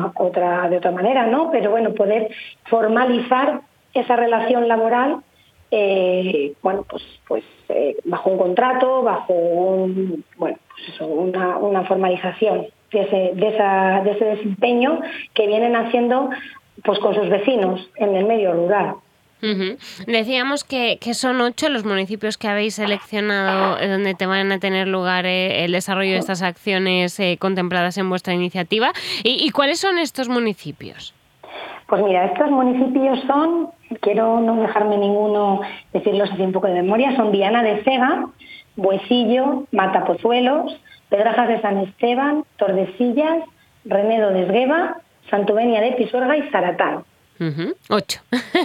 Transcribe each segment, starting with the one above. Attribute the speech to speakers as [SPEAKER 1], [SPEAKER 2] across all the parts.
[SPEAKER 1] de otra manera, ¿no? Pero bueno, poder formalizar esa relación laboral, bajo un contrato, bajo una formalización de ese desempeño que vienen haciendo pues con sus vecinos en el medio rural.
[SPEAKER 2] Uh-huh. Decíamos que son 8 los municipios que habéis seleccionado donde te van a tener lugar el desarrollo de estas acciones contempladas en vuestra iniciativa. ¿Y cuáles son estos municipios?
[SPEAKER 1] Pues mira, estos municipios son, quiero no dejarme ninguno, decirlos así un poco de memoria, son Viana de Cega, Buecillo, Matapozuelos, Pedrajas de San Esteban, Tordesillas, Renedo de Esgueva, Santubenia de Pisuerga y Zaratán.
[SPEAKER 2] 8.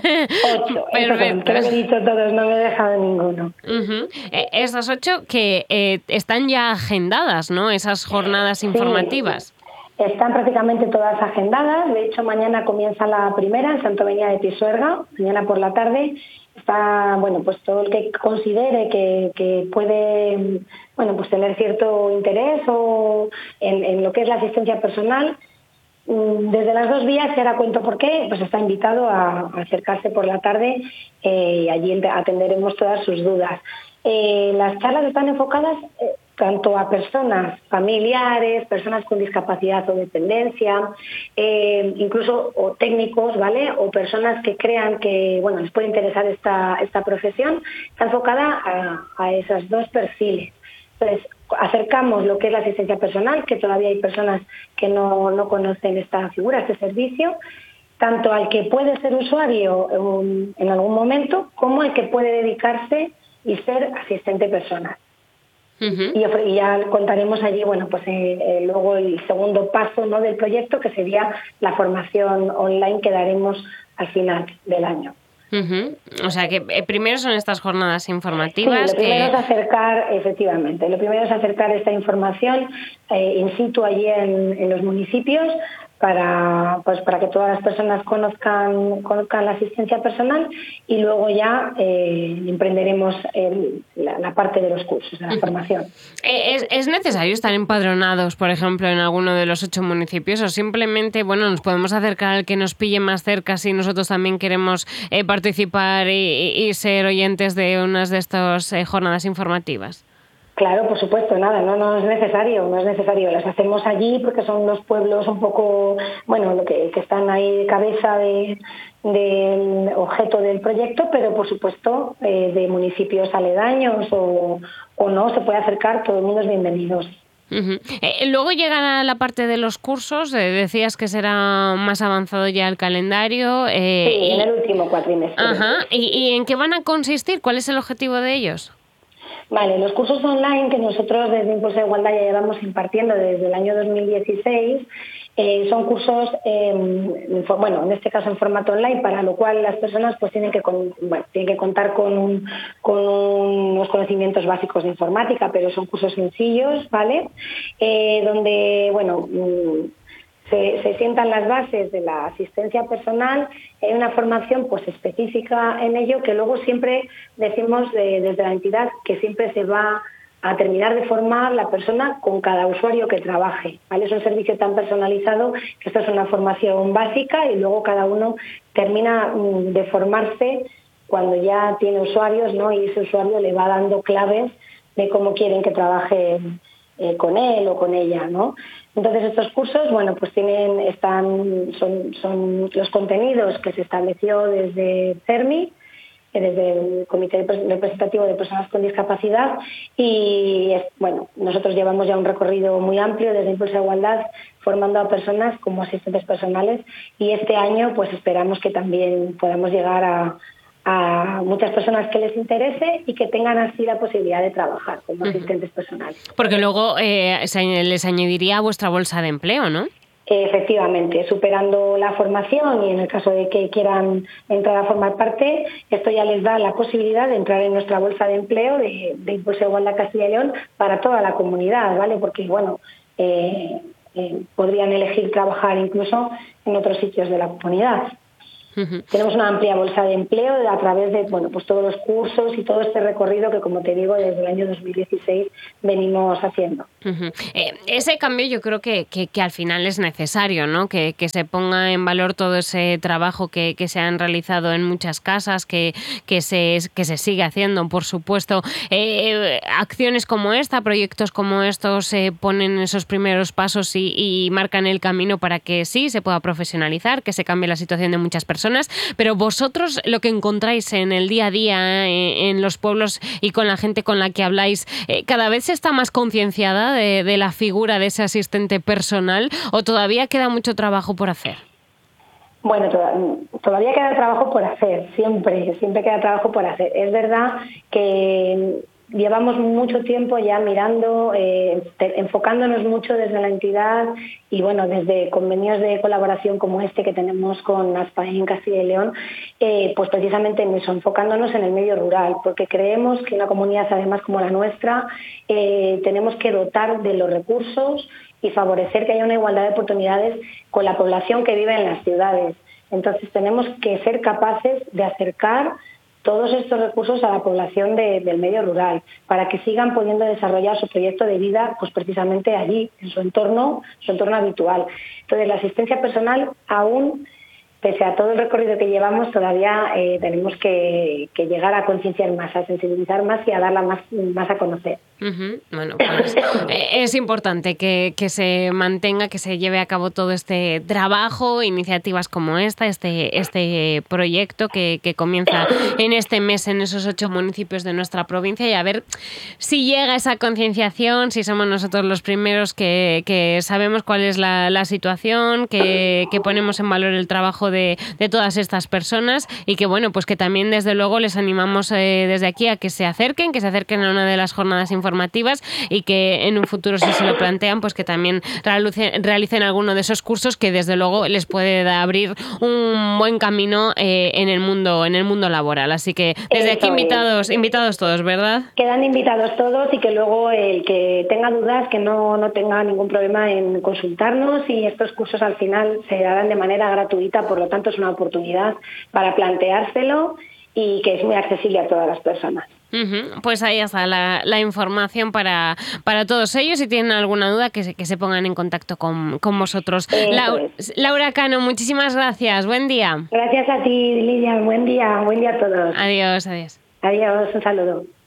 [SPEAKER 1] 8, creo que he dicho todos, no me he dejado ninguno.
[SPEAKER 2] Estas 8 que están ya agendadas, ¿no? Esas jornadas informativas.
[SPEAKER 1] Sí. Están prácticamente todas agendadas. De hecho, mañana comienza la primera en Santubenia de Pisuerga, mañana por la tarde. Está, pues todo el que considere que puede, pues tener cierto interés o en lo que es la asistencia personal. Desde las 2 vías, y ahora cuento por qué, pues está invitado a acercarse por la tarde y allí atenderemos todas sus dudas. Las charlas están enfocadas tanto a personas familiares, personas con discapacidad o dependencia, incluso o técnicos, ¿vale? O personas que crean que les puede interesar esta profesión. Está enfocada a esos 2 perfiles. Entonces, acercamos lo que es la asistencia personal, que todavía hay personas que no conocen esta figura, este servicio, tanto al que puede ser usuario en algún momento, como al que puede dedicarse y ser asistente personal. Uh-huh. Y ya contaremos allí, luego el segundo paso, ¿no?, del proyecto, que sería la formación online que daremos al final del año.
[SPEAKER 2] Uh-huh. O sea que primero son estas jornadas informativas.
[SPEAKER 1] Sí, lo primero es acercar, efectivamente, esta información in situ allí en los municipios para que todas las personas conozcan la asistencia personal, y luego ya emprenderemos la parte de los cursos, de la formación.
[SPEAKER 2] ¿Es necesario estar empadronados, por ejemplo, en alguno de los 8 municipios, o simplemente nos podemos acercar al que nos pille más cerca si nosotros también queremos participar y ser oyentes de unas de estas jornadas informativas?
[SPEAKER 1] Claro, por supuesto, no es necesario. Las hacemos allí porque son los pueblos un poco, lo que están ahí de cabeza del objeto del proyecto, pero por supuesto de municipios aledaños o no, se puede acercar, todo el mundo es bienvenido.
[SPEAKER 2] Uh-huh. Luego llegará la parte de los cursos, decías que será más avanzado ya el calendario.
[SPEAKER 1] Sí, en el último cuatrimestre.
[SPEAKER 2] Ajá. ¿Y en qué van a consistir? ¿Cuál es el objetivo de ellos?
[SPEAKER 1] Vale, los cursos online que nosotros desde Impulso de Igualdad ya llevamos impartiendo desde el año 2016 son cursos, en este caso en formato online, para lo cual las personas pues tienen que contar con unos conocimientos básicos de informática, pero son cursos sencillos, ¿vale? Donde, se sientan las bases de la asistencia personal, hay una formación pues específica en ello, que luego siempre decimos desde la entidad que siempre se va a terminar de formar la persona con cada usuario que trabaje, ¿vale? Es un servicio tan personalizado que esto es una formación básica y luego cada uno termina de formarse cuando ya tiene usuarios, ¿no? Y ese usuario le va dando claves de cómo quieren que trabaje con él o con ella, ¿no? Entonces estos cursos, son los contenidos que se estableció desde CERMI, desde el Comité Representativo de Personas con Discapacidad, y nosotros llevamos ya un recorrido muy amplio desde Impulso de Igualdad formando a personas como asistentes personales, y este año pues esperamos que también podamos llegar a muchas personas que les interese y que tengan así la posibilidad de trabajar como asistentes personales.
[SPEAKER 2] Porque luego les añadiría a vuestra bolsa de empleo, ¿no?
[SPEAKER 1] Efectivamente, superando la formación, y en el caso de que quieran entrar a formar parte, esto ya les da la posibilidad de entrar en nuestra bolsa de empleo de Impulso de Igualdad Castilla y León para toda la comunidad, ¿vale? Porque, podrían elegir trabajar incluso en otros sitios de la comunidad. Tenemos una amplia bolsa de empleo a través de pues todos los cursos y todo este recorrido que, como te digo, desde el año 2016 venimos haciendo.
[SPEAKER 2] Ese cambio yo creo que al final es necesario, ¿no? Que se ponga en valor todo ese trabajo que se han realizado en muchas casas, que se sigue haciendo, por supuesto. Acciones como esta, proyectos como estos ponen esos primeros pasos y marcan el camino para que sí se pueda profesionalizar, que se cambie la situación de muchas personas. Pero vosotros, lo que encontráis en el día a día, en los pueblos y con la gente con la que habláis, ¿cada vez se está más concienciada de la figura de ese asistente personal o todavía queda mucho trabajo por hacer?
[SPEAKER 1] Bueno, todavía queda trabajo por hacer, siempre queda trabajo por hacer. Es verdad que llevamos mucho tiempo ya mirando, enfocándonos mucho desde la entidad y bueno, desde convenios de colaboración como este que tenemos con ASPAE en Castilla y León, pues precisamente en eso, enfocándonos en el medio rural, porque creemos que una comunidad además como la nuestra tenemos que dotar de los recursos y favorecer que haya una igualdad de oportunidades con la población que vive en las ciudades. Entonces tenemos que ser capaces de acercar todos estos recursos a la población del medio rural, para que sigan pudiendo desarrollar su proyecto de vida pues precisamente allí, en su entorno habitual. Entonces, la asistencia personal aún, pese a todo el recorrido que llevamos, todavía tenemos que llegar a concienciar más, a sensibilizar más y a darla más a conocer.
[SPEAKER 2] Bueno, pues es importante que se mantenga, que se lleve a cabo todo este trabajo, iniciativas como este proyecto que comienza en este mes en esos 8 municipios de nuestra provincia, y a ver si llega esa concienciación, si somos nosotros los primeros que sabemos cuál es la situación, que ponemos en valor el trabajo de todas estas personas y que bueno, pues que también desde luego les animamos desde aquí a que se acerquen a una de las jornadas informativas y que en un futuro, si se lo plantean, pues que también realicen alguno de esos cursos que desde luego les puede abrir un buen camino en el mundo laboral. Así que desde aquí invitados todos, ¿verdad?
[SPEAKER 1] Quedan invitados todos y que luego el que tenga dudas que no tenga ningún problema en consultarnos, y estos cursos al final se harán de manera gratuita, por lo tanto es una oportunidad para planteárselo y que es muy accesible a todas las personas.
[SPEAKER 2] Pues ahí está la información para todos ellos. Si tienen alguna duda, que se pongan en contacto con vosotros. Laura Cano, muchísimas gracias. Buen día.
[SPEAKER 1] Gracias a ti, Lidia. Buen día a todos.
[SPEAKER 2] Adiós.
[SPEAKER 1] Adiós, un saludo.